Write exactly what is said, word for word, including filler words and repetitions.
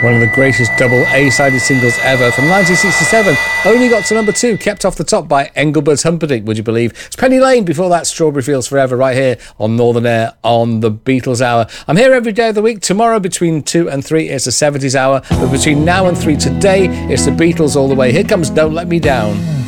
One of the greatest double A-sided singles ever from nineteen sixty-seven. Only got to number two, kept off the top by Engelbert Humperdinck, would you believe? It's Penny Lane before that, Strawberry Fields Forever, right here on Northern Air on the Beatles Hour. I'm here every day of the week. Tomorrow between two and three, it's the seventies Hour. But between now and three today, it's the Beatles all the way. Here comes Don't Let Me Down.